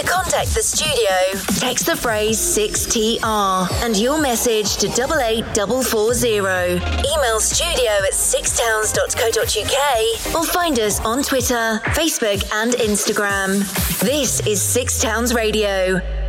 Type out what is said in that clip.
To contact the studio, text the phrase 6TR and your message to 88440. Email studio@sixtowns.co.uk or find us on Twitter, Facebook and Instagram. This is Six Towns Radio.